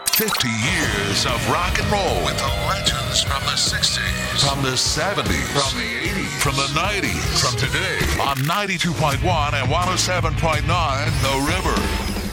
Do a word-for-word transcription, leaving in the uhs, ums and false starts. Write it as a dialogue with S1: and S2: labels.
S1: fifty years of rock and roll.
S2: With the legends from the sixties.
S1: From the seventies.
S2: From the eighties.
S1: From the nineties.
S2: From today.
S1: On ninety-two point one and one oh seven point nine The River.